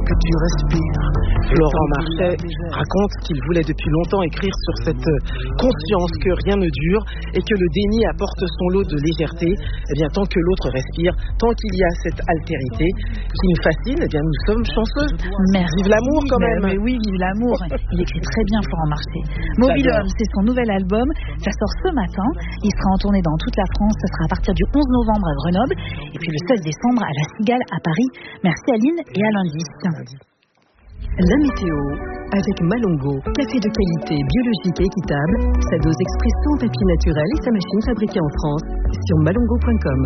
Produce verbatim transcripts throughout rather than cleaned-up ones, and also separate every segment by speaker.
Speaker 1: que tu respires. Florent Marchais raconte qu'il voulait depuis longtemps écrire sur cette conscience que rien ne dure et que le déni apporte son lot de légèreté. Eh bien, tant que l'autre respire, tant qu'il y a cette altérité qui nous fascine, eh bien, nous sommes chanceux.
Speaker 2: Merci.
Speaker 1: Vive l'amour quand même.
Speaker 2: Mais oui, vive l'amour. Il écrit très bien, Florent Marchais. Mobile Homme, c'est son nouvel album. Ça sort ce matin. Il sera en tournée dans toute la France. Ça sera à partir du onze novembre à Grenoble. Et puis le seize décembre à la Cigale à Paris. Merci Aline et à lundi.
Speaker 3: La météo avec Malongo, café de qualité biologique et équitable, sa dose expresso en papier naturel et sa machine fabriquée en France sur malongo point com.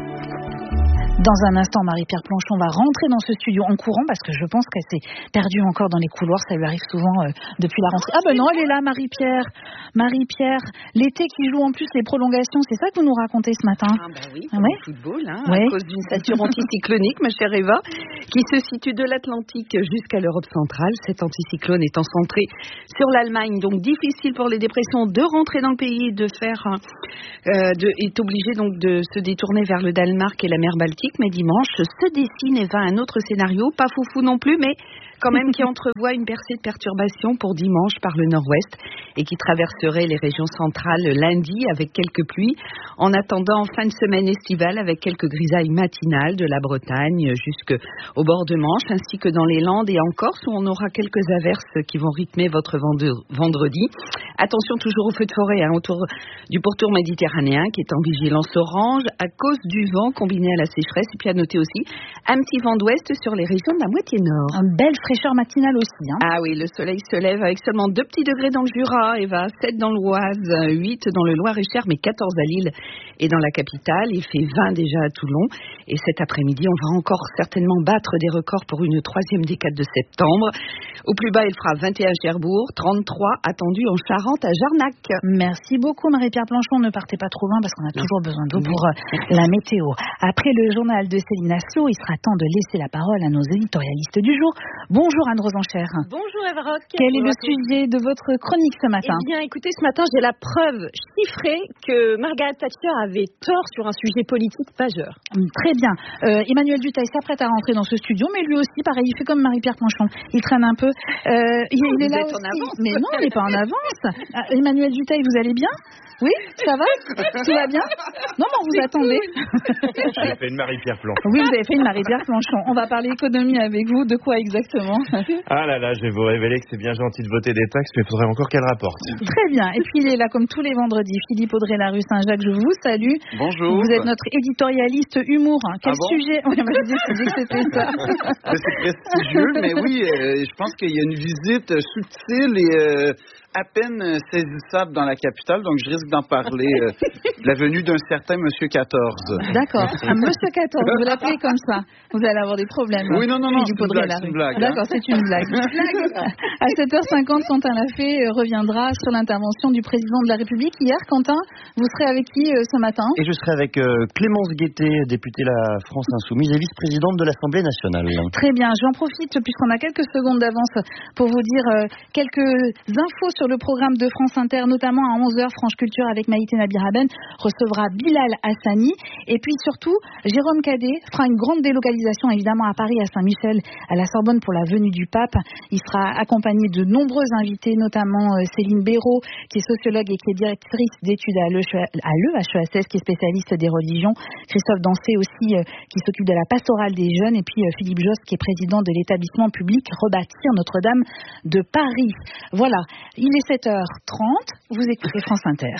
Speaker 2: Dans un instant, Marie-Pierre Planchon va rentrer dans ce studio en courant parce que je pense qu'elle s'est perdue encore dans les couloirs. Ça lui arrive souvent euh, depuis la rentrée. Ah ben non, elle est là, Marie-Pierre. Marie-Pierre, l'été qui joue en plus les prolongations, c'est ça que vous nous racontez ce matin?
Speaker 4: Ah ben oui, pour ouais. le football, hein,
Speaker 2: ouais.
Speaker 4: à cause d'une ceinture anticyclonique, ma chère Eva, qui se situe de l'Atlantique jusqu'à l'Europe centrale. Cet anticyclone étant centré sur l'Allemagne, donc difficile pour les dépressions de rentrer dans le pays, de faire, euh, de, est obligé donc de se détourner vers le Danemark et la mer Baltique. Mais dimanche se dessine et va un autre scénario, pas foufou non plus, mais quand même qui entrevoit une percée de perturbations pour dimanche par le nord-ouest et qui traverserait les régions centrales lundi avec quelques pluies, en attendant en fin de semaine estivale avec quelques grisailles matinales de la Bretagne jusqu'au bord de Manche, ainsi que dans les Landes et en Corse où on aura quelques averses qui vont rythmer votre vendredi. Attention toujours aux feux de forêt hein, autour du pourtour méditerranéen qui est en vigilance orange à cause du vent combiné à la sécheresse. Et puis à noter aussi un petit vent d'ouest sur les régions de la moitié nord.
Speaker 2: Une belle fraîcheur matinale aussi. Hein.
Speaker 4: Ah oui, le soleil se lève avec seulement deux petits degrés dans le Jura, et va sept dans l'Oise, huit dans le Loir-et-Cher, mais quatorze à Lille et dans la capitale. Il fait vingt déjà à Toulon. Et cet après-midi, on va encore certainement battre des records pour une troisième décade de septembre. Au plus bas, il fera vingt et un à Cherbourg, trente-trois attendu en Charente à Jarnac.
Speaker 2: Merci beaucoup Marie-Pierre Planchon. Ne partez pas trop loin parce qu'on a toujours besoin d'eau pour euh, la météo. Après le journal de Céline Aslo, il sera temps de laisser la parole à nos éditorialistes du jour. Bonjour Anne Rosencher.
Speaker 5: Bonjour Eva Rock.
Speaker 2: Quel est le sujet de votre chronique ce matin?
Speaker 5: Eh bien écoutez, ce matin j'ai la preuve chiffrée que Margaret Thatcher avait tort sur un sujet politique majeur.
Speaker 2: Très bien. Euh, Emmanuel Dutheil s'apprête à rentrer dans ce studio, mais lui aussi, pareil, il fait comme Marie-Pierre Planchon. Il traîne un peu. Euh, il,
Speaker 4: oh,
Speaker 2: il est
Speaker 4: vous
Speaker 2: là
Speaker 4: êtes
Speaker 2: aussi.
Speaker 4: en avance.
Speaker 2: Mais non, il n'est pas en avance. Euh, Emmanuel Dutheil, vous allez bien? Oui, ça va? Tout va bien? Non, mais on vous attendait.
Speaker 6: J'ai fait une Marie-Pierre Planchon.
Speaker 2: Oui, vous avez fait une Marie-Pierre Planchon. On va parler économie avec vous. De quoi exactement?
Speaker 6: Ah là là, je vais vous révéler que c'est bien gentil de voter des taxes, mais il faudrait encore qu'elle rapporte.
Speaker 2: Très bien. Et puis il est là comme tous les vendredis. Philippe Audrey-Larue Saint-Jacques, je vous salue.
Speaker 7: Bonjour.
Speaker 2: Vous êtes notre éditorialiste humour. Quel
Speaker 7: ah bon
Speaker 2: sujet? Oui, moi j'ai dit que c'était ça.
Speaker 7: C'est prestigieux, mais oui, euh, je pense qu'il y a une visite subtile et euh, à peine saisissable dans la capitale, donc je risque d'en parler. Euh, la venue d'un certain Monsieur quatorze.
Speaker 2: D'accord, un Monsieur quatorze, vous l'appelez comme ça. Vous allez avoir des problèmes.
Speaker 7: Oui, non, non, non,
Speaker 2: c'est
Speaker 7: une blague, c'est une blague.
Speaker 2: D'accord,
Speaker 7: hein.
Speaker 2: c'est une blague. À sept heures cinquante, Quentin Lafay reviendra sur l'intervention du président de la République. Hier, Quentin, vous serez avec qui euh, ce matin?
Speaker 8: Et je serai avec euh, Clémence Guettet, députée La France Insoumise et vice-présidente de l'Assemblée nationale.
Speaker 2: Très bien, j'en profite puisqu'on a quelques secondes d'avance pour vous dire euh, quelques infos sur le programme de France Inter, notamment à onze heures, France Culture avec Maïté Nabiraben recevra Bilal Hassani. Et puis surtout, Jérôme Cadet fera une grande délocalisation évidemment à Paris, à Saint-Michel, à la Sorbonne pour la venue du pape. Il sera accompagné de nombreux invités, notamment Céline Béraud, qui est sociologue et qui est directrice d'études à l'E H E S S, qui est spécialiste des religions. Christophe Dancé aussi, qui s'occupe de la pastorale des jeunes. Et puis Philippe Jost, qui est président de l'établissement public Rebâtir Notre-Dame de Paris. Voilà, il est sept heures trente, vous écoutez France Inter.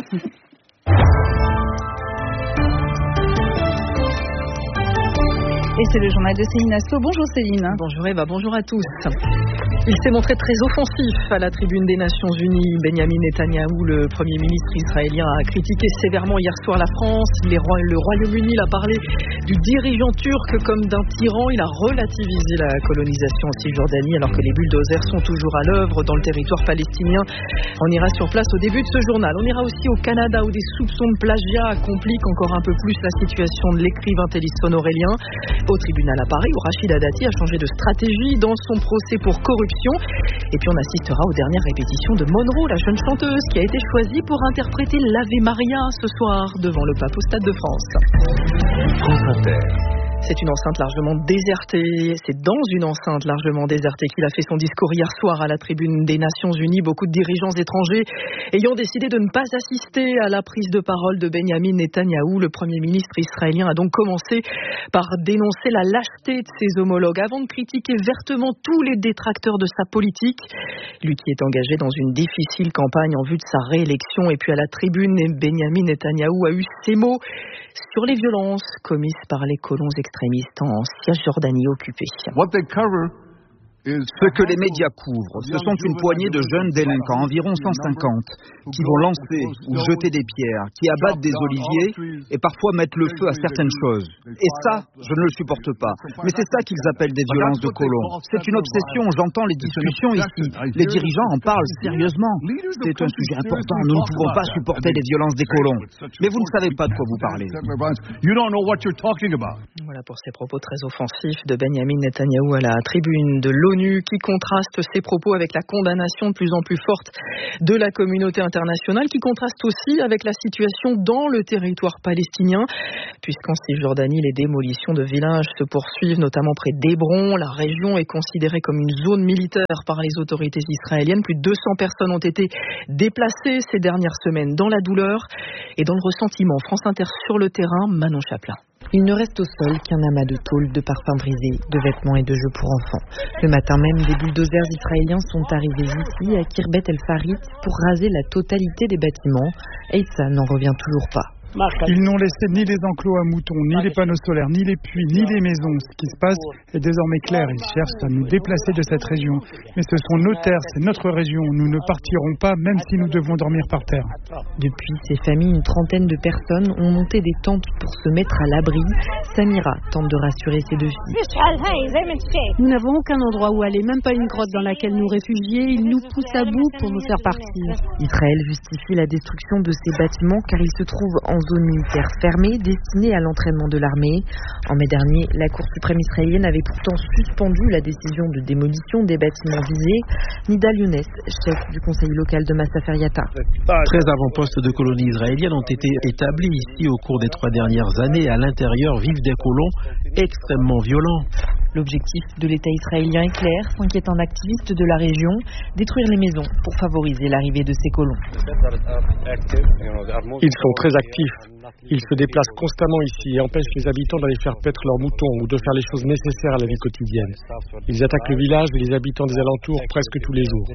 Speaker 2: Et c'est le journal de Céline Aslo. Bonjour Céline.
Speaker 9: Bonjour Eva, bonjour à tous. Il s'est montré très offensif à la tribune des Nations Unies. Benjamin Netanyahou, le Premier ministre israélien, a critiqué sévèrement hier soir la France. Les rois, le Royaume-Uni a parlé du dirigeant turc comme d'un tyran. Il a relativisé la colonisation en Cisjordanie alors que les bulldozers sont toujours à l'œuvre dans le territoire palestinien. On ira sur place au début de ce journal. On ira aussi au Canada où des soupçons de plagiat compliquent encore un peu plus la situation de l'écrivain Télisphone Aurélien. Au tribunal à Paris où Rachida Dati a changé de stratégie dans son procès pour corruption. Et puis on assistera aux dernières répétitions de Monroe, la jeune chanteuse qui a été choisie pour interpréter l'Ave Maria ce soir devant le pape au Stade de France.
Speaker 10: France Inter.
Speaker 9: C'est une enceinte largement désertée. C'est dans une enceinte largement désertée qu'il a fait son discours hier soir à la tribune des Nations Unies. Beaucoup de dirigeants étrangers ayant décidé de ne pas assister à la prise de parole de Benyamin Netanyahou. Le Premier ministre israélien a donc commencé par dénoncer la lâcheté de ses homologues avant de critiquer vertement tous les détracteurs de sa politique. Lui qui est engagé dans une difficile campagne en vue de sa réélection. Et puis à la tribune, Benyamin Netanyahou a eu ces mots sur les violences commises par les colons extrémistes en Cisjordanie occupée.
Speaker 10: Ce que les médias couvrent, ce sont une poignée de jeunes délinquants, environ cent cinquante, qui vont lancer ou jeter des pierres, qui abattent des oliviers et parfois mettent le feu à certaines choses. Et ça, je ne le supporte pas. Mais c'est ça qu'ils appellent des violences de colons. C'est une obsession, j'entends les discussions ici. Les dirigeants en parlent sérieusement. C'est un sujet important, nous ne pouvons pas supporter les violences des colons. Mais vous ne savez pas de quoi vous parlez.
Speaker 9: Voilà pour ces propos très offensifs de Benyamin Netanyahou à la tribune de l'ONU, qui contraste ses propos avec la condamnation de plus en plus forte de la communauté internationale, qui contraste aussi avec la situation dans le territoire palestinien, puisqu'en Cisjordanie, les démolitions de villages se poursuivent, notamment près d'Hébron. La région est considérée comme une zone militaire par les autorités israéliennes. Plus de deux cents personnes ont été déplacées ces dernières semaines dans la douleur et dans le ressentiment. France Inter sur le terrain, Manon Chaplin.
Speaker 11: Il ne reste au sol qu'un amas de tôle, de parfums brisés, de vêtements et de jeux pour enfants. Le matin même, des bulldozers israéliens sont arrivés ici, à Kirbet El Farit, pour raser la totalité des bâtiments. Et ça n'en revient toujours pas.
Speaker 12: Ils n'ont laissé ni les enclos à moutons, ni les panneaux solaires, ni les puits, ni les maisons. Ce qui se passe est désormais clair. Ils cherchent à nous déplacer de cette région. Mais ce sont nos terres, c'est notre région. Nous ne partirons pas, même si nous devons dormir par terre.
Speaker 11: Depuis ces familles, une trentaine de personnes ont monté des tentes pour se mettre à l'abri. Samira tente de rassurer ses deux filles.
Speaker 13: Nous n'avons aucun endroit où aller, même pas une grotte dans laquelle nous réfugier. Ils nous poussent à bout pour nous faire partir.
Speaker 11: Israël justifie la destruction de ces bâtiments car ils se trouvent en zone militaire fermée destinée à l'entraînement de l'armée. En mai dernier, la Cour suprême israélienne avait pourtant suspendu la décision de démolition des bâtiments visés. Nidal Younes, chef du conseil local de Massaferiata.
Speaker 14: treize avant-postes de colonies israéliennes ont été établis ici au cours des trois dernières années. À l'intérieur vivent des colons extrêmement violents.
Speaker 11: L'objectif de l'État israélien est clair, s'inquiète un activiste de la région, détruire les maisons pour favoriser l'arrivée de ces colons.
Speaker 15: Ils sont très actifs. Ils se déplacent constamment ici et empêchent les habitants d'aller faire paître leurs moutons ou de faire les choses nécessaires à la vie quotidienne. Ils attaquent le village et les habitants des alentours presque tous les jours.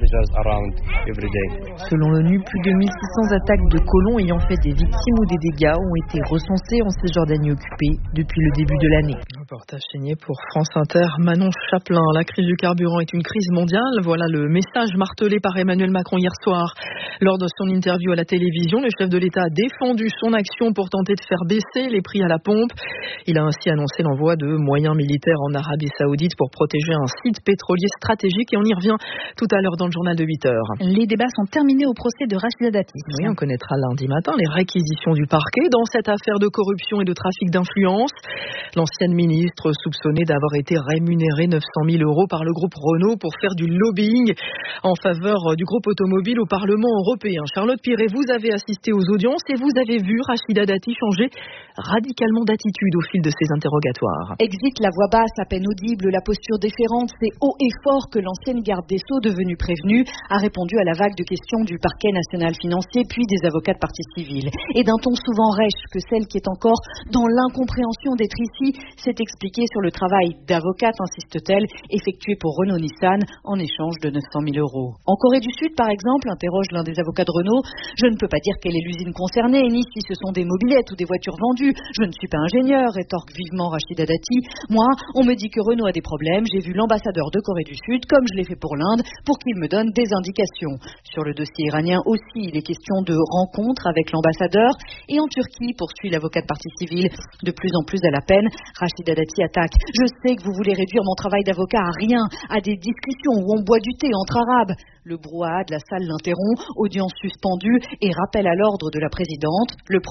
Speaker 11: Selon l'ONU, plus de mille six cents attaques de colons ayant fait des victimes ou des dégâts ont été recensées en Cisjordanie occupée depuis le début de l'année.
Speaker 9: Reportage signé pour France Inter, Manon Chaplin. La crise du carburant est une crise mondiale. Voilà le message martelé par Emmanuel Macron hier soir. Lors de son interview à la télévision, le chef de l'État a défendu son action pour tenter de faire baisser les prix à la pompe. Il a ainsi annoncé l'envoi de moyens militaires en Arabie Saoudite pour protéger un site pétrolier stratégique. Et on y revient tout à l'heure dans le journal de huit heures.
Speaker 2: Les débats sont terminés au procès de Rachida Dati.
Speaker 9: Oui, on connaîtra lundi matin les réquisitions du parquet dans cette affaire de corruption et de trafic d'influence. L'ancienne ministre soupçonnée d'avoir été rémunérée neuf cent mille euros par le groupe Renault pour faire du lobbying en faveur du groupe automobile au Parlement européen. Charlotte Piret, vous avez assisté aux audiences et vous avez vu Rachida Dati changer radicalement d'attitude au fil de ces interrogatoires.
Speaker 16: Exit la voix basse, à peine audible, la posture déférente, c'est haut et fort que l'ancienne garde des Sceaux, devenue prévenue, a répondu à la vague de questions du parquet national financier puis des avocats de partie civile. Et d'un ton souvent rêche que celle qui est encore dans l'incompréhension d'être ici s'est expliquée sur le travail d'avocate, insiste-t-elle, effectué pour Renault-Nissan en échange de neuf cent mille euros. En Corée du Sud, par exemple, interroge l'un des avocats de Renault, je ne peux pas dire quelle est l'usine concernée, ni si ce sont des mobylettes ou des voitures vendues. Je ne suis pas ingénieur, rétorque vivement Rachida Dati. Moi, on me dit que Renault a des problèmes. J'ai vu l'ambassadeur de Corée du Sud, comme je l'ai fait pour l'Inde, pour qu'il me donne des indications. Sur le dossier iranien aussi, il est question de rencontres avec l'ambassadeur. Et en Turquie, poursuit l'avocat de partie civile, de plus en plus à la peine, Rachida Dati attaque. Je sais que vous voulez réduire mon travail d'avocat à rien, à des discussions où on boit du thé entre arabes. Le brouhaha de la salle l'interrompt, audience suspendue et rappel à l'ordre de la présidente. Le premier,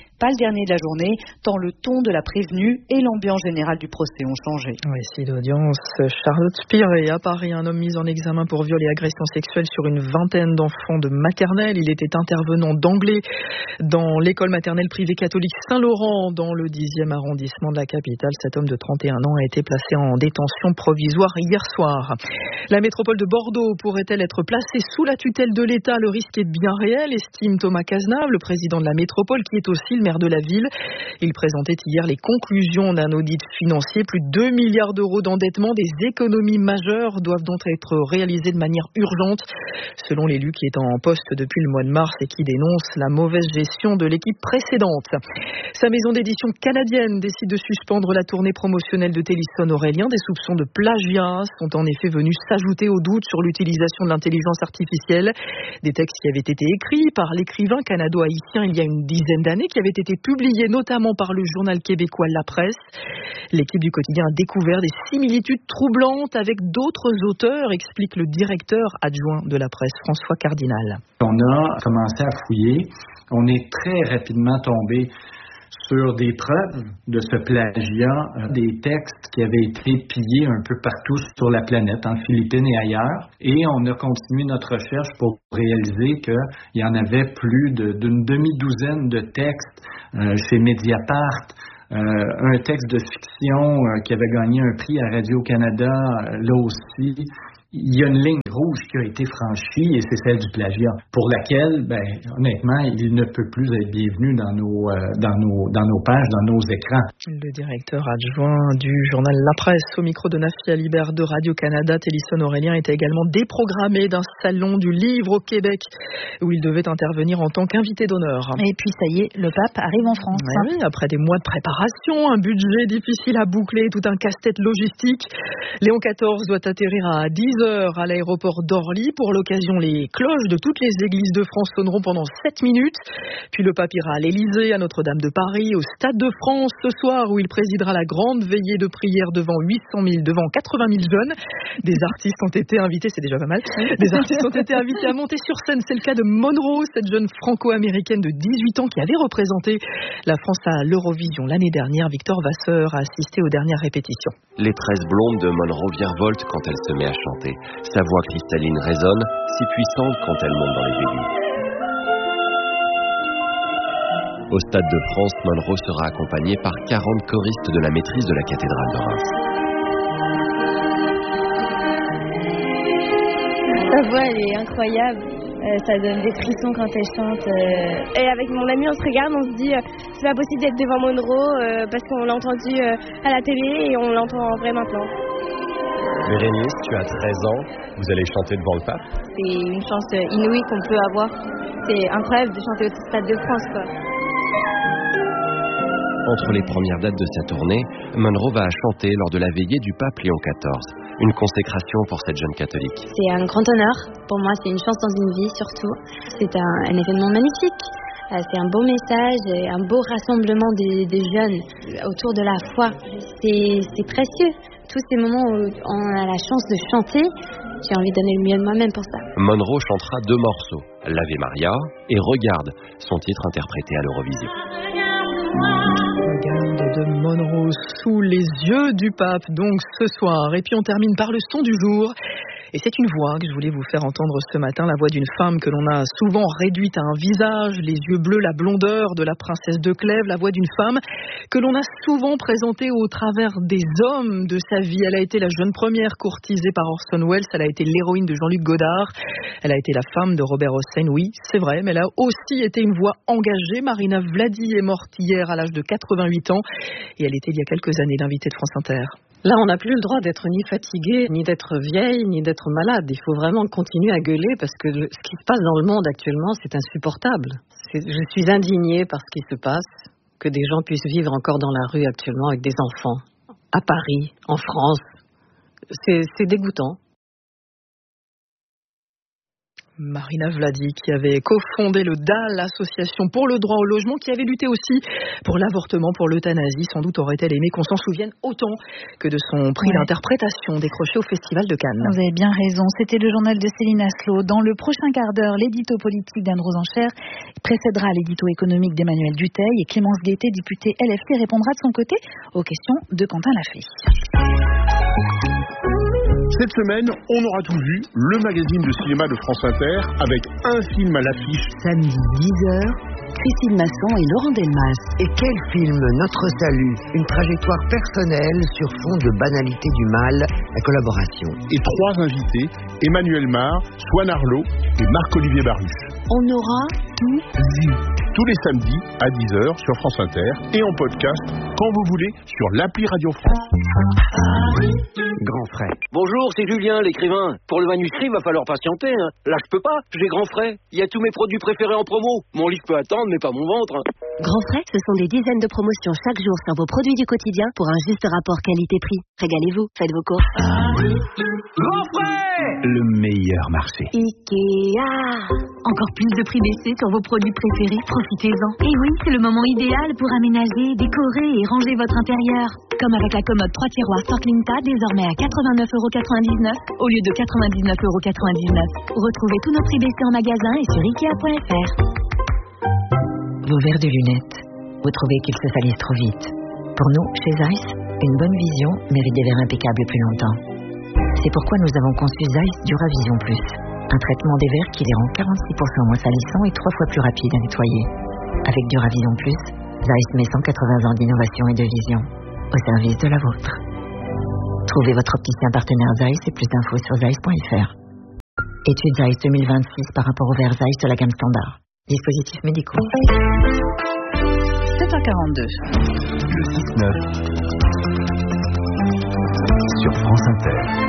Speaker 16: pas le dernier de la journée, tant le ton de la prévenue et l'ambiance générale du procès ont changé.
Speaker 9: Oui, si d'audience, Charlotte Spiré, à Paris, un homme mis en examen pour viol et agression sexuelle sur une vingtaine d'enfants de maternelle. Il était intervenant d'anglais dans l'école maternelle privée catholique Saint-Laurent, dans le dixième arrondissement de la capitale. Cet homme de trente et un ans a été placé en détention provisoire hier soir. La métropole de Bordeaux pourrait-elle être placée sous la tutelle de l'État? Le risque est bien réel, estime Thomas Cazenave, le président de la métropole, qui est aussi le maire de la ville. Il présentait hier les conclusions d'un audit financier. Plus de deux milliards d'euros d'endettement, des économies majeures doivent donc être réalisées de manière urgente, selon l'élu qui est en poste depuis le mois de mars et qui dénonce la mauvaise gestion de l'équipe précédente. Sa maison d'édition canadienne décide de suspendre la tournée promotionnelle de Télisson Aurélien. Des soupçons de plagiat sont en effet venus s'ajouter aux doutes sur l'utilisation de l'intelligence artificielle. Des textes qui avaient été écrits par l'écrivain canado-haïtien il y a une dizaine d'années, qui avaient été publiés notamment par le journal québécois La Presse. L'équipe du quotidien a découvert des similitudes troublantes avec d'autres auteurs, explique le directeur adjoint de La Presse, François Cardinal.
Speaker 17: On a commencé à fouiller. On est très rapidement tombé sur des preuves de ce plagiat, des textes qui avaient été pillés un peu partout sur la planète, en Philippines et ailleurs. Et on a continué notre recherche pour réaliser qu'il y en avait plus de, d'une demi-douzaine de textes euh, chez Mediapart. Euh, un texte de fiction euh, qui avait gagné un prix à Radio-Canada, euh, là aussi. Il y a une ligne rouge qui a été franchie et c'est celle du plagiat, pour laquelle, ben, honnêtement, il ne peut plus être bienvenu dans nos, euh, dans nos, dans nos pages, dans nos écrans.
Speaker 9: Le directeur adjoint du journal La Presse, au micro de Nafi Alibert de Radio-Canada, Télisson Aurélien, était également déprogrammé d'un salon du livre au Québec, où il devait intervenir en tant qu'invité d'honneur.
Speaker 2: Et puis, ça y est, le pape arrive en France.
Speaker 9: Ouais, oui, après des mois de préparation, un budget difficile à boucler, tout un casse-tête logistique. Léon quatorze doit atterrir à dix heures à l'aéroport d'Orly. Pour l'occasion, les cloches de toutes les églises de France sonneront pendant sept minutes. Puis le pape ira à l'Élysée, à Notre-Dame de Paris, au Stade de France ce soir, où il présidera la grande veillée de prière devant huit cent mille, devant quatre-vingt mille jeunes. Des artistes ont été invités, c'est déjà pas mal, des artistes ont été invités à monter sur scène. C'est le cas de Monroe, cette jeune franco-américaine de dix-huit ans qui avait représenté la France à l'Eurovision l'année dernière. Victor Vasseur a assisté aux dernières répétitions.
Speaker 18: Les tresses blondes de Monroe virevoltent quand elle se met à chanter. Sa voix cristalline résonne, si puissante quand elle monte dans les aigus. Au Stade de France, Monroe sera accompagnée par quarante choristes de la maîtrise de la cathédrale de Reims.
Speaker 19: Sa voix, elle est incroyable. Euh, ça donne des frissons quand elle chante. Euh... Et avec mon ami, on se regarde, on se dit euh, c'est pas possible d'être devant Monroe euh, parce qu'on l'a entendu euh, à la télé et on l'entend en vrai maintenant.
Speaker 18: Bérénice, tu as treize ans, vous allez chanter devant le pape?
Speaker 19: C'est une chance inouïe qu'on peut avoir. C'est incroyable de chanter au Stade de France, quoi.
Speaker 18: Entre les premières dates de sa tournée, Monroe va chanter lors de la veillée du pape Léon quatorze. Une consécration pour cette jeune catholique.
Speaker 19: C'est un grand honneur. Pour moi, c'est une chance dans une vie, surtout. C'est un, un événement magnifique. C'est un beau message, et un beau rassemblement des, des jeunes autour de la foi. C'est, c'est précieux. Tous ces moments où on a la chance de chanter, j'ai envie de donner le mieux de moi-même pour ça.
Speaker 18: Monroe chantera deux morceaux, l'Ave Maria et Regarde, son titre interprété à l'Eurovision.
Speaker 9: Regarde de Monroe sous les yeux du pape, donc ce soir. Et puis on termine par le son du jour. Et c'est une voix que je voulais vous faire entendre ce matin, la voix d'une femme que l'on a souvent réduite à un visage, les yeux bleus, la blondeur de la princesse de Clèves, la voix d'une femme que l'on a souvent présentée au travers des hommes de sa vie. Elle a été la jeune première courtisée par Orson Welles, elle a été l'héroïne de Jean-Luc Godard, elle a été la femme de Robert Hossein, oui, c'est vrai, mais elle a aussi été une voix engagée. Marina Vladi est morte hier à l'âge de quatre-vingt-huit ans et elle était il y a quelques années l'invitée de France Inter.
Speaker 20: Là, on n'a plus le droit d'être ni fatigué, ni d'être vieille, ni d'être malade. Il faut vraiment continuer à gueuler parce que ce qui se passe dans le monde actuellement, c'est insupportable. C'est, je suis indignée par ce qui se passe, que des gens puissent vivre encore dans la rue actuellement avec des enfants, à Paris, en France. C'est, c'est dégoûtant.
Speaker 9: Marina Vladi, qui avait cofondé le D A L, l'association pour le droit au logement, qui avait lutté aussi pour l'avortement, pour l'euthanasie. Sans doute aurait-elle aimé qu'on s'en souvienne autant que de son prix ouais. d'interprétation décroché au Festival de Cannes.
Speaker 2: Vous avez bien raison. C'était le journal de Céline Aslo. Dans le prochain quart d'heure, l'édito politique d'Anne Rosenchère précédera l'édito économique d'Emmanuel Dutheil et Clémence Guettet, députée L F I, répondra de son côté aux questions de Quentin Lafay.
Speaker 21: Cette semaine, on aura tout vu, le magazine de cinéma de France Inter, avec un film à l'affiche.
Speaker 22: Samedi dix heures, Christine Masson et Laurent Delmas.
Speaker 23: Et quel film, Notre Salut, une trajectoire personnelle sur fond de banalité du mal, la collaboration.
Speaker 21: Et trois invités, Emmanuel Mar, Swan Arlo et Marc-Olivier Baruch.
Speaker 22: On aura tout vu.
Speaker 21: Tous les samedis à dix heures sur France Inter et en podcast quand vous voulez sur l'appli Radio France.
Speaker 23: Grand frais.
Speaker 24: Bonjour, c'est Julien, l'écrivain. Pour le manuscrit, il va falloir patienter. Hein. Là, je peux pas, j'ai grand frais. Il y a tous mes produits préférés en promo. Mon livre peut attendre, mais pas mon ventre.
Speaker 25: Grand frais, ce sont des dizaines de promotions chaque jour sur vos produits du quotidien pour un juste rapport qualité-prix. Régalez-vous, faites vos courses.
Speaker 24: Grand frais,
Speaker 23: le meilleur marché.
Speaker 25: Ikea. Encore plus de prix baissés sur vos produits préférés, profitez-en. Et oui, c'est le moment idéal pour aménager, décorer et ranger votre intérieur. Comme avec la commode trois tiroirs Torklinta, désormais à quatre-vingt-neuf euros quatre-vingt-dix-neuf au lieu de quatre-vingt-dix-neuf euros quatre-vingt-dix-neuf. Retrouvez tous nos prix baissés en magasin et sur ikea point f r. Vos verres de lunettes, vous trouvez qu'ils se salissent trop vite. Pour nous, chez Zeiss, une bonne vision mérite des verres impeccables plus longtemps. C'est pourquoi nous avons conçu Zeiss Duravision Plus, un traitement des verres qui les rend quarante-six pour cent moins salissants et trois fois plus rapides à nettoyer. Avec Duravision Plus, Zeiss met cent quatre-vingts ans d'innovation et de vision au service de la vôtre. Trouvez votre opticien partenaire Zeiss et plus d'infos sur zeiss point f r. Étude Zeiss deux mille vingt-six par rapport au verre Zeiss de la gamme standard. Dispositifs médicaux.
Speaker 2: sept heures quarante-deux.
Speaker 23: Le six neuf sur France Inter.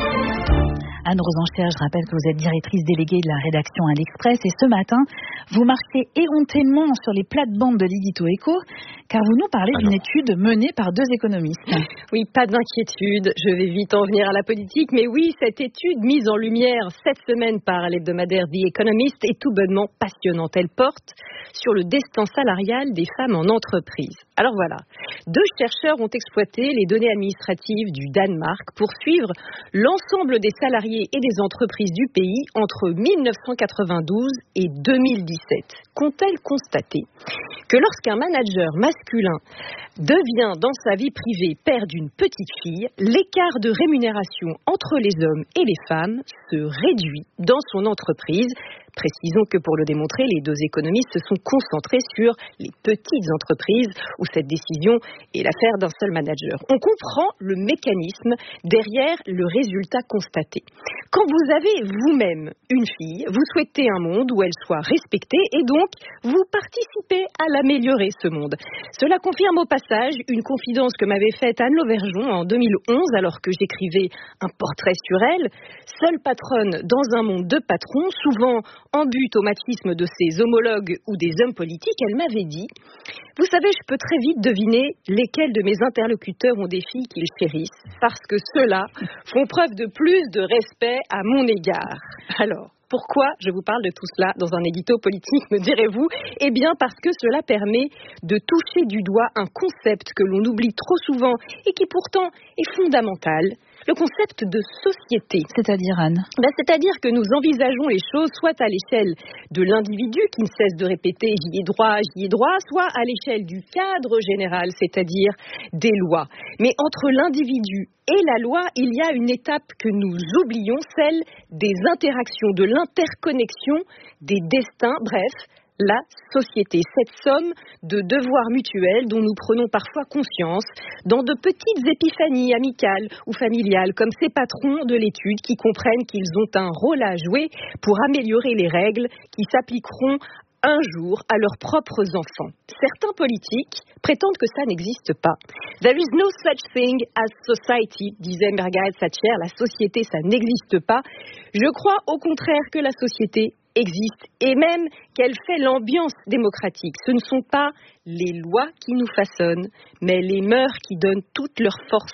Speaker 2: Anne Rosenchère, je rappelle que vous êtes directrice déléguée de la rédaction à l'Express et ce matin, vous marchez éhontément sur les plates-bandes de l'Édito Éco car vous nous parlez d'une étude menée par deux économistes.
Speaker 5: Oui, pas d'inquiétude, je vais vite en venir à la politique, mais oui, cette étude mise en lumière cette semaine par l'hebdomadaire The Economist est tout bonnement passionnante. Elle porte sur le destin salarial des femmes en entreprise. Alors voilà, deux chercheurs ont exploité les données administratives du Danemark pour suivre l'ensemble des salariés et des entreprises du pays entre mille neuf cent quatre-vingt-douze et deux mille dix-sept. Qu'ont-elles constaté ? Que lorsqu'un manager masculin devient dans sa vie privée père d'une petite fille, l'écart de rémunération entre les hommes et les femmes se réduit dans son entreprise. Précisons que pour le démontrer, les deux économistes se sont concentrés sur les petites entreprises où cette décision est l'affaire d'un seul manager. On comprend le mécanisme derrière le résultat constaté. Quand vous avez vous-même une fille, vous souhaitez un monde où elle soit respectée et donc vous participez à l'améliorer, ce monde. Cela confirme au passage une confidence que m'avait faite Anne Lauvergeon en deux mille onze alors que j'écrivais un portrait sur elle. Seule patronne dans un monde de patrons, souvent en but au machisme de ses homologues ou des hommes politiques, elle m'avait dit « Vous savez, je peux très vite deviner lesquels de mes interlocuteurs ont des filles qu'ils chérissent, parce que ceux-là font preuve de plus de respect à mon égard. » Alors, pourquoi je vous parle de tout cela dans un édito politique, me direz-vous ? Eh bien parce que cela permet de toucher du doigt un concept que l'on oublie trop souvent et qui pourtant est fondamental. Le concept de société.
Speaker 2: C'est-à-dire, Anne ?
Speaker 5: Ben, c'est-à-dire que nous envisageons les choses soit à l'échelle de l'individu qui ne cesse de répéter « j'y ai droit, j'y ai droit », soit à l'échelle du cadre général, c'est-à-dire des lois. Mais entre l'individu et la loi, il y a une étape que nous oublions, celle des interactions, de l'interconnexion, des destins, bref, la société, cette somme de devoirs mutuels dont nous prenons parfois conscience dans de petites épiphanies amicales ou familiales, comme ces patrons de l'étude qui comprennent qu'ils ont un rôle à jouer pour améliorer les règles qui s'appliqueront un jour à leurs propres enfants. Certains politiques prétendent que ça n'existe pas. There is no such thing as society, disait Margaret Thatcher. La société, ça n'existe pas. Je crois au contraire que la société existe et même qu'elle fait l'ambiance démocratique. Ce ne sont pas les lois qui nous façonnent, mais les mœurs qui donnent toute leur force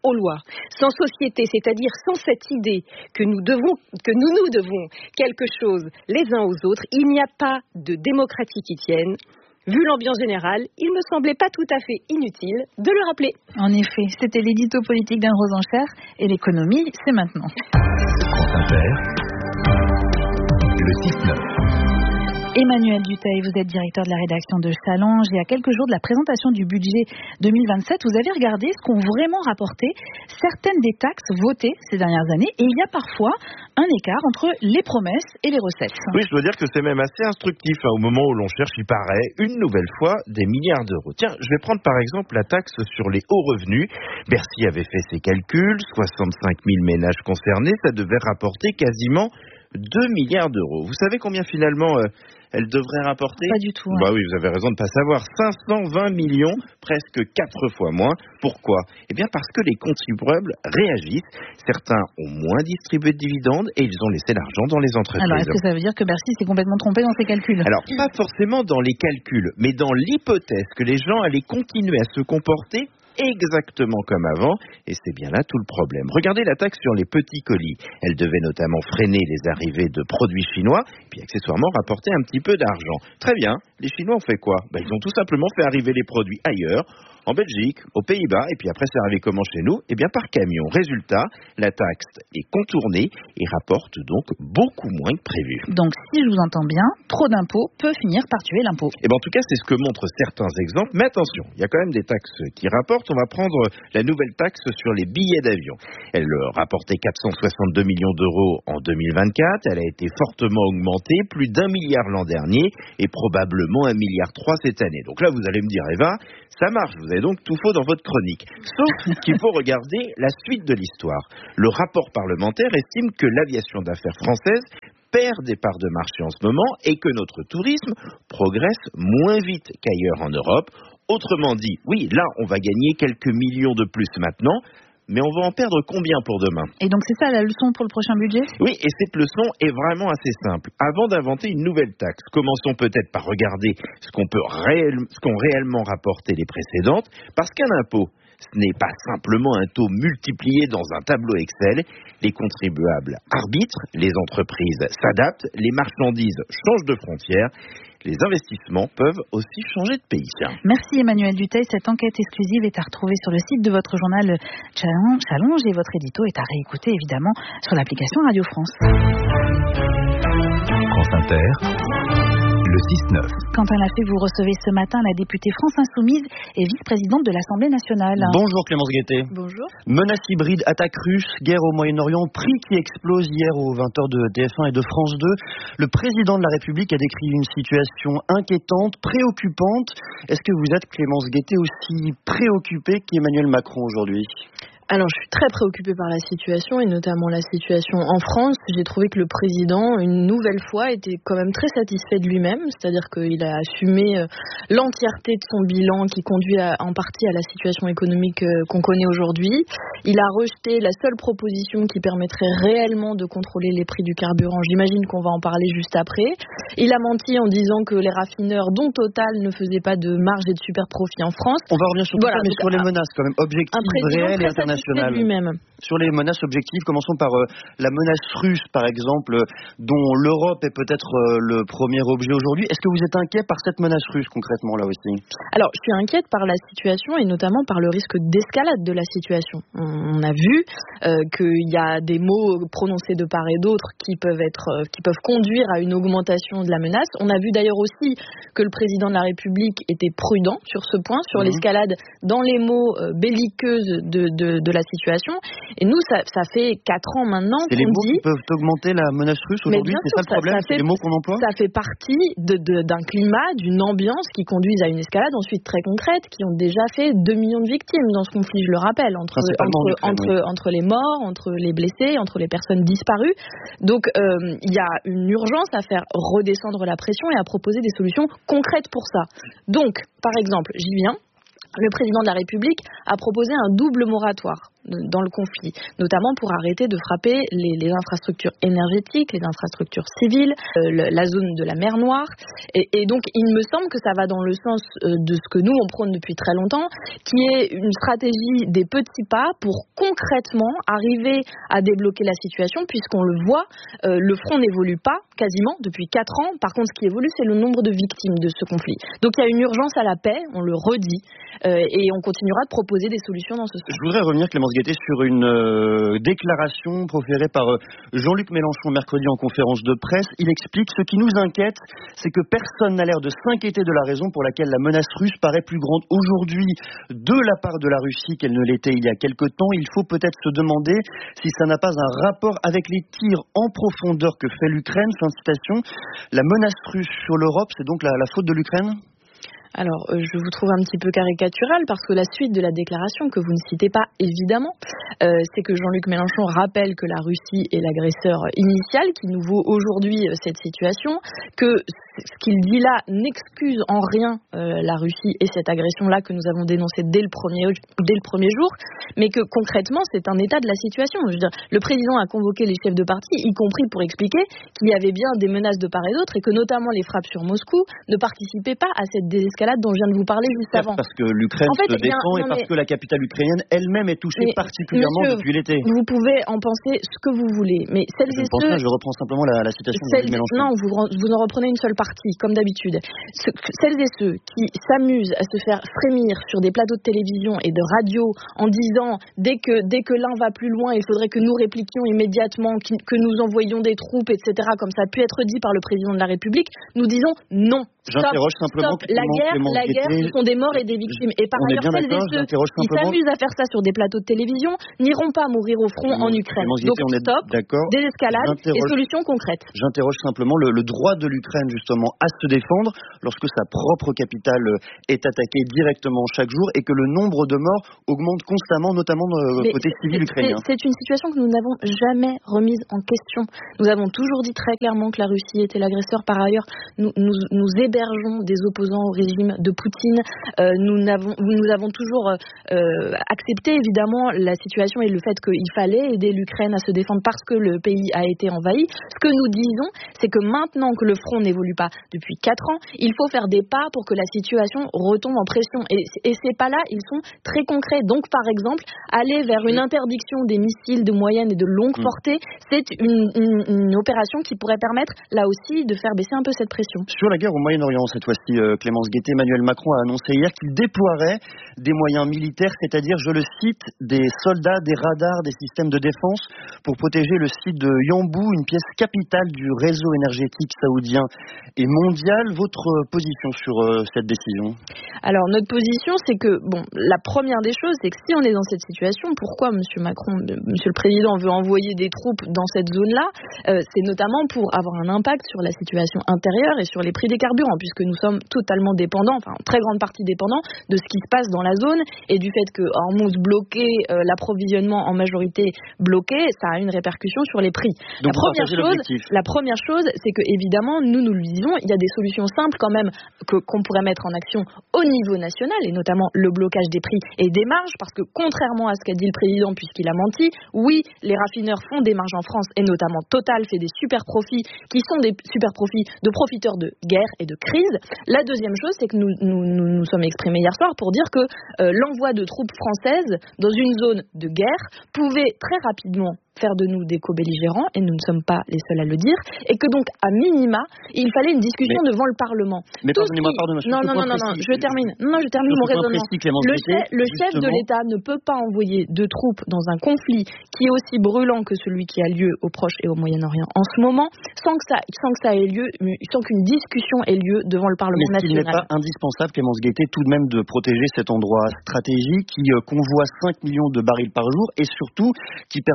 Speaker 5: lois, sans société, c'est-à-dire sans cette idée que nous devons, que nous nous devons quelque chose les uns aux autres, il n'y a pas de démocratie qui tienne. Vu l'ambiance générale, il me semblait pas tout à fait inutile de le rappeler.
Speaker 2: En effet, c'était l'édito politique d'Anne Rosencher et l'économie, c'est maintenant.
Speaker 1: France Inter, le six neuf.
Speaker 2: Emmanuel Dutheil, vous êtes directeur de la rédaction de Challenge et à quelques jours de la présentation du budget deux mille vingt-sept, vous avez regardé ce qu'ont vraiment rapporté certaines des taxes votées ces dernières années et il y a parfois un écart entre les promesses et les recettes.
Speaker 3: Oui, je dois dire que c'est même assez instructif. Hein, au moment où l'on cherche, il paraît, une nouvelle fois, des milliards d'euros. Tiens, je vais prendre par exemple la taxe sur les hauts revenus. Bercy avait fait ses calculs, soixante-cinq mille ménages concernés, ça devait rapporter quasiment deux milliards d'euros. Vous savez combien finalement euh, elle devrait rapporter ?
Speaker 2: Pas du tout.
Speaker 3: Bah oui, vous avez raison de ne pas savoir. cinq cent vingt millions, presque quatre fois moins. Pourquoi ? Eh bien parce que les contribuables réagissent. Certains ont moins distribué de dividendes et ils ont laissé l'argent dans les entreprises.
Speaker 2: Alors est-ce que ça veut dire que Bercy s'est complètement trompé dans ses calculs ?
Speaker 3: Alors pas forcément dans les calculs, mais dans l'hypothèse que les gens allaient continuer à se comporter exactement comme avant, et c'est bien là tout le problème. Regardez la taxe sur les petits colis. Elle devait notamment freiner les arrivées de produits chinois, puis accessoirement rapporter un petit peu d'argent. Très bien, les Chinois ont fait quoi ? Ben, ils ont tout simplement fait arriver les produits ailleurs, en Belgique, aux Pays-Bas, et puis après c'est arrivé comment chez nous ? Eh bien par camion. Résultat, la taxe est contournée et rapporte donc beaucoup moins que prévu.
Speaker 2: Donc si je vous entends bien, trop d'impôts peut finir par tuer l'impôt.
Speaker 3: Et ben en tout cas c'est ce que montrent certains exemples, mais attention, il y a quand même des taxes qui rapportent. On va prendre la nouvelle taxe sur les billets d'avion. Elle rapportait quatre cent soixante-deux millions d'euros en deux mille vingt-quatre, elle a été fortement augmentée, plus d'un milliard l'an dernier et probablement un milliard trois cette année. Donc là vous allez me dire Eva, ça marche, vous avez donc tout faux dans votre chronique. Sauf qu'il faut regarder la suite de l'histoire. Le rapport parlementaire estime que l'aviation d'affaires française perd des parts de marché en ce moment et que notre tourisme progresse moins vite qu'ailleurs en Europe. Autrement dit, oui, là, on va gagner quelques millions de plus maintenant, mais on va en perdre combien pour demain ?
Speaker 2: Et donc c'est ça la leçon pour le prochain budget ?
Speaker 3: Oui, et cette leçon est vraiment assez simple. Avant d'inventer une nouvelle taxe, commençons peut-être par regarder ce qu'on peut réel... ce qu'ont réellement rapporté les précédentes, parce qu'un impôt, ce n'est pas simplement un taux multiplié dans un tableau Excel. Les contribuables arbitrent, les entreprises s'adaptent, les marchandises changent de frontières. Les investissements peuvent aussi changer de pays.
Speaker 2: Merci Emmanuel Dutheil. Cette enquête exclusive est à retrouver sur le site de votre journal Challenge et votre édito est à réécouter évidemment sur l'application Radio France.
Speaker 1: France Inter, le six neuf.
Speaker 2: Quentin Lafay, vous recevez ce matin la députée France Insoumise et vice-présidente de l'Assemblée nationale.
Speaker 8: Bonjour Clémence Guettet.
Speaker 2: Bonjour.
Speaker 8: Menace hybride, attaque russe, guerre au Moyen-Orient, prix qui explose hier aux vingt heures de T F un et de France deux. Le président de la République a décrit une situation inquiétante, préoccupante. Est-ce que vous êtes, Clémence Guettet, aussi préoccupée qu'Emmanuel Macron aujourd'hui ?
Speaker 9: Alors, je suis très préoccupée par la situation, et notamment la situation en France. J'ai trouvé que le président, une nouvelle fois, était quand même très satisfait de lui-même, c'est-à-dire qu'il a assumé l'entièreté de son bilan qui conduit à, en partie à la situation économique qu'on connaît aujourd'hui. Il a rejeté la seule proposition qui permettrait réellement de contrôler les prix du carburant. J'imagine qu'on va en parler juste après. Il a menti en disant que les raffineurs, dont Total, ne faisaient pas de marge et de super profit en France.
Speaker 8: On va revenir sur tout voilà, ça, mais sur les menaces quand même, objectives, réelles et internationales.
Speaker 9: Lui-même.
Speaker 8: Sur les menaces objectives, commençons par euh, la menace russe, par exemple, euh, dont l'Europe est peut-être euh, le premier objet aujourd'hui. Est-ce que vous êtes inquiet par cette menace russe, concrètement, là aussi ?
Speaker 9: Alors, je suis inquiète par la situation et notamment par le risque d'escalade de la situation. On, on a vu euh, qu'il y a des mots prononcés de part et d'autre qui peuvent être, euh, qui peuvent conduire à une augmentation de la menace. On a vu d'ailleurs aussi que le président de la République était prudent sur ce point, sur mmh. l'escalade dans les mots euh, belliqueuses de, de de la situation. Et nous, ça, ça fait quatre ans maintenant
Speaker 8: c'est
Speaker 9: qu'on
Speaker 8: les mots
Speaker 9: dit...
Speaker 8: qui peuvent augmenter la menace russe aujourd'hui, c'est sûr, ça le problème, ça, ça fait, c'est les mots qu'on emploie.
Speaker 9: Ça fait partie de, de, d'un climat, d'une ambiance qui conduisent à une escalade ensuite très concrète, qui ont déjà fait deux millions de victimes dans ce conflit, je le rappelle, entre, entre, entre, oui. entre les morts, entre les blessés, entre les personnes disparues. Donc, il euh, y a une urgence à faire redescendre la pression et à proposer des solutions concrètes pour ça. Donc, par exemple, j'y viens, le président de la République a proposé un double moratoire.
Speaker 5: dans le conflit, notamment pour arrêter de frapper les, les infrastructures énergétiques, les infrastructures civiles, euh, le, la zone de la mer Noire. Et, et donc, il me semble que ça va dans le sens euh, de ce que nous, on prône depuis très longtemps, qui est une stratégie des petits pas pour concrètement arriver à débloquer la situation, puisqu'on le voit, euh, le front n'évolue pas quasiment depuis quatre ans. Par contre, ce qui évolue, c'est le nombre de victimes de ce conflit. Donc, il y a une urgence à la paix, on le redit, euh, et on continuera de proposer des solutions dans ce sens.
Speaker 8: Je voudrais revenir, Clémence Guettet, sur une euh, déclaration proférée par euh, Jean-Luc Mélenchon mercredi en conférence de presse. Il explique: ce qui nous inquiète, c'est que personne n'a l'air de s'inquiéter de la raison pour laquelle la menace russe paraît plus grande aujourd'hui de la part de la Russie qu'elle ne l'était il y a quelque temps. Il faut peut-être se demander si ça n'a pas un rapport avec les tirs en profondeur que fait l'Ukraine. Fin de citation. La menace russe sur l'Europe, c'est donc la, la faute de l'Ukraine ?
Speaker 5: Alors, euh, je vous trouve un petit peu caricatural parce que la suite de la déclaration, que vous ne citez pas évidemment, euh, c'est que Jean-Luc Mélenchon rappelle que la Russie est l'agresseur initial, qui nous vaut aujourd'hui euh, cette situation, que ce qu'il dit là n'excuse en rien euh, la Russie et cette agression-là que nous avons dénoncée dès le premier, dès le premier jour, mais que concrètement, c'est un état de la situation. Je veux dire, le président a convoqué les chefs de parti, y compris pour expliquer qu'il y avait bien des menaces de part et d'autre et que notamment les frappes sur Moscou ne participaient pas à cette désescalade dont je viens de vous parler juste avant.
Speaker 8: Parce que l'Ukraine en fait, se défend un... et parce mais... que la capitale ukrainienne elle-même est touchée mais, particulièrement monsieur, depuis l'été.
Speaker 5: Vous pouvez en penser ce que vous voulez, mais celles
Speaker 8: je
Speaker 5: et
Speaker 8: pense
Speaker 5: ceux...
Speaker 8: Pas, je reprends simplement la, la citation de Mélenchon.
Speaker 5: Non, vous, vous en reprenez une seule partie, comme d'habitude. Ce, celles et ceux qui s'amusent à se faire frémir sur des plateaux de télévision et de radio en disant dès que, dès que l'un va plus loin, il faudrait que nous répliquions immédiatement, que nous envoyions des troupes, et cetera, comme ça a pu être dit par le président de la République, nous disons non.
Speaker 8: J'interroge
Speaker 5: stop,
Speaker 8: simplement
Speaker 5: stop. La guerre, la guerre, ce sont des morts et des victimes. Et par ailleurs, celles et ceux qui s'amusent à faire ça sur des plateaux de télévision n'iront pas mourir au front en Ukraine. Donc stop, désescalade et solutions concrètes.
Speaker 8: J'interroge simplement le, le droit de l'Ukraine justement à se défendre lorsque sa propre capitale est attaquée directement chaque jour et que le nombre de morts augmente constamment, notamment euh, côté civil ukrainien.
Speaker 5: C'est une situation que nous n'avons jamais remise en question. Nous avons toujours dit très clairement que la Russie était l'agresseur. Par ailleurs, nous, nous, nous hébergeons des opposants au régime de Poutine. Euh, nous, avons, nous avons toujours euh, accepté évidemment la situation et le fait qu'il fallait aider l'Ukraine à se défendre parce que le pays a été envahi. Ce que nous disons, c'est que maintenant que le front n'évolue pas depuis quatre ans, il faut faire des pas pour que la situation retombe en pression. Et, et ces pas-là, ils sont très concrets. Donc, par exemple, aller vers une interdiction des missiles de moyenne et de longue portée, c'est une, une, une opération qui pourrait permettre, là aussi, de faire baisser un peu cette pression.
Speaker 8: Sur la guerre au Moyen-Orient, cette fois-ci, euh, Clémence Guettet, Emmanuel Macron a annoncé hier qu'il déploierait des moyens militaires, c'est-à-dire, je le cite, des soldats, des radars, des systèmes de défense pour protéger le site de Yanbu, une pièce capitale du réseau énergétique saoudien et mondial. Votre position sur euh, cette décision ?
Speaker 5: Alors, notre position, c'est que, bon, la première des choses, c'est que si on est dans cette situation, pourquoi M. Macron, M. le Président veut envoyer des troupes dans cette zone-là, euh, c'est notamment pour avoir un impact sur la situation intérieure et sur les prix des carburants, puisque nous sommes totalement dépendants, enfin, en très grande partie dépendants de ce qui se passe dans la zone et du fait que Hormuz bloqué, euh, l'approvisionnement en majorité bloqué, ça a une répercussion sur les prix.
Speaker 8: Donc,
Speaker 5: la première chose, la première chose, c'est que évidemment, nous nous le disons, il y a des solutions simples quand même que qu'on pourrait mettre en action au niveau national et notamment le blocage des prix et des marges, parce que contrairement à ce qu'a dit le président puisqu'il a menti, oui, les raffineurs font des marges en France et notamment Total fait des super profits qui sont des super profits de profiteurs de guerre et de crise. La deuxième chose, c'est que nous nous, nous nous sommes exprimés hier soir pour dire que euh, l'envoi de troupes françaises dans une zone de guerre pouvait très rapidement faire de nous des co-belligérants, et nous ne sommes pas les seuls à le dire, et que donc, à minima, il fallait une discussion mais, devant le Parlement.
Speaker 8: Mais pardonnez-moi, qui... pardon,
Speaker 5: non, non, non, non, non, je termine. Non, non, je termine mon raisonnement.
Speaker 8: Précis,
Speaker 5: le chef, le chef de l'État ne peut pas envoyer de troupes dans un conflit qui est aussi brûlant que celui qui a lieu au Proche et au Moyen-Orient en ce moment, sans que ça, sans que ça ait lieu, sans qu'une discussion ait lieu devant le Parlement
Speaker 8: mais
Speaker 5: national.
Speaker 8: Mais il n'est pas indispensable, Clémence Guettet, tout de même de protéger cet endroit stratégique qui euh, convoie cinq millions de barils par jour et surtout qui permet de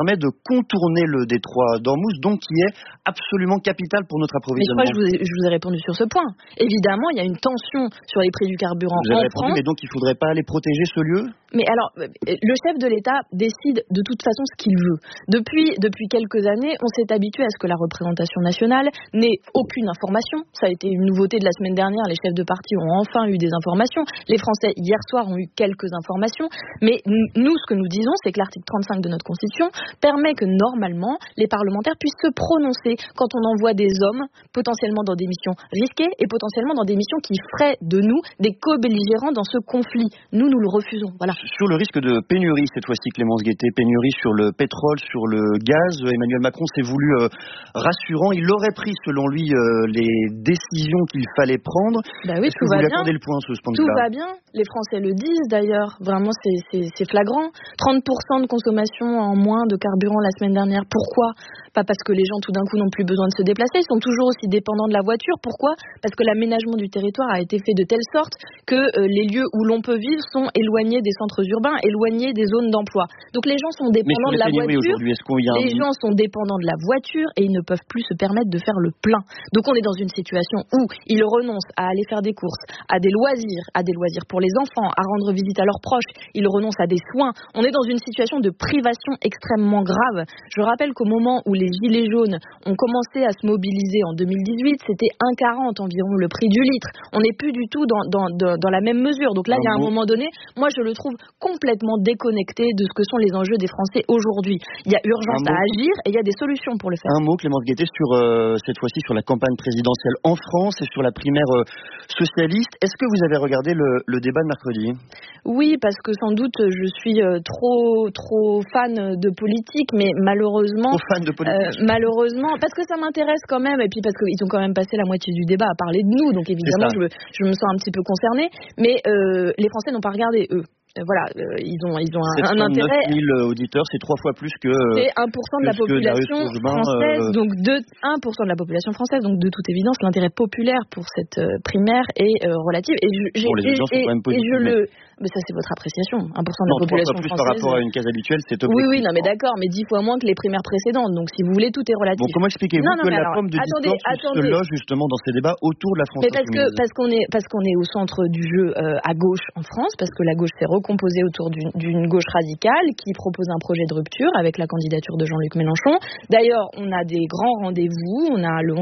Speaker 8: contourner le détroit d'Ormuz, donc qui est absolument capital pour notre approvisionnement.
Speaker 9: Mais je crois que je vous ai, je vous ai répondu sur ce point. Évidemment, il y a une tension sur les prix du carburant
Speaker 8: vous avez
Speaker 9: en
Speaker 8: répondu,
Speaker 9: France.
Speaker 8: Mais donc il ne faudrait pas aller protéger ce lieu ?
Speaker 9: Mais alors, le chef de l'État décide de toute façon ce qu'il veut. Depuis, depuis quelques années, on s'est habitué à ce que la représentation nationale n'ait aucune information. Ça a été une nouveauté de la semaine dernière. Les chefs de parti ont enfin eu des informations. Les Français, hier soir, ont eu quelques informations. Mais nous, ce que nous disons, c'est que l'article trente-cinq de notre Constitution permet que, normalement, les parlementaires puissent se prononcer quand on envoie des hommes potentiellement dans des missions risquées et potentiellement dans des missions qui feraient de nous des co-belligérants dans ce conflit. Nous, nous le refusons. Voilà.
Speaker 8: Sur le risque de pénurie, cette fois-ci, Clémence Guettet, pénurie sur le pétrole, sur le gaz, Emmanuel Macron s'est voulu euh, rassurant. Il aurait pris, selon lui, euh, les décisions qu'il fallait prendre.
Speaker 9: Bah oui,
Speaker 8: Est-ce que vous lui accordez le point, ce point de
Speaker 9: Tout
Speaker 8: vue-là ?
Speaker 9: va bien. Les Français le disent, d'ailleurs. Vraiment, c'est, c'est, c'est flagrant. trente pour cent de consommation en moins de carburant la semaine dernière. Pourquoi ? Pas parce que les gens, tout d'un coup, n'ont plus besoin de se déplacer. Ils sont toujours aussi dépendants de la voiture. Pourquoi ? Parce que l'aménagement du territoire a été fait de telle sorte que euh, les lieux où l'on peut vivre sont éloignés des centres urbains, éloignés des zones d'emploi. Donc les gens sont dépendants de la voiture. Les gens sont dépendants de la voiture et ils ne peuvent plus se permettre de faire le plein. Donc on est dans une situation où ils renoncent à aller faire des courses, à des loisirs, à des loisirs pour les enfants, à rendre visite à leurs proches. Ils renoncent à des soins. On est dans une situation de privation extrêmement grave. Je rappelle qu'au moment où les gilets jaunes ont commencé à se mobiliser en deux mille dix-huit, c'était un virgule quarante environ le prix du litre. On n'est plus du tout dans, dans, dans, dans la même mesure. Donc là, il y a un moment donné, moi je le trouve complètement déconnecté de ce que sont les enjeux des Français aujourd'hui. Il y a urgence à agir et il y a des solutions pour le faire.
Speaker 8: Un mot, Clémence Guettet, sur euh, cette fois-ci sur la campagne présidentielle en France et sur la primaire euh, socialiste. Est-ce que vous avez regardé le, le débat de mercredi ?
Speaker 9: Oui, parce que sans doute je suis euh, trop trop fan de politique, mais malheureusement,
Speaker 8: trop fan de politique.
Speaker 9: Euh, malheureusement, parce que ça m'intéresse quand même, et puis parce qu'ils ont quand même passé la moitié du débat à parler de nous, donc évidemment je, je me sens un petit peu concernée. Mais euh, les Français n'ont pas regardé eux. Voilà, euh, ils ont, ils ont un, un intérêt.
Speaker 8: neuf mille auditeurs, c'est trois fois plus que.
Speaker 9: C'est un pour cent de la population française,
Speaker 8: euh...
Speaker 9: donc de un pour cent de la population française, donc de toute évidence, l'intérêt populaire pour cette euh, primaire est euh, relatif. Et je,
Speaker 8: bon, les gens sont quand même positifs,
Speaker 9: et je
Speaker 8: mais...
Speaker 9: le, mais ça c'est votre appréciation. un pour cent de
Speaker 8: non,
Speaker 9: la population
Speaker 8: plus
Speaker 9: française.
Speaker 8: Par rapport à une case habituelle, c'est objectif.
Speaker 9: Oui, oui, non, mais d'accord, mais dix fois moins que les primaires précédentes. Donc si vous voulez, tout est relatif.
Speaker 8: Bon, comment expliquez-vous
Speaker 9: non, non,
Speaker 8: que la
Speaker 9: alors,
Speaker 8: pomme de
Speaker 9: attendez,
Speaker 8: discorde
Speaker 9: attendez.
Speaker 8: se loge justement dans ces débats autour de la France?
Speaker 9: Mais parce que parce qu'on est parce qu'on est au centre du jeu euh, à gauche en France, parce que la gauche s'est recomposée autour du d'une gauche radicale qui propose un projet de rupture avec la candidature de Jean-Luc Mélenchon. D'ailleurs, on a des grands rendez-vous. On a le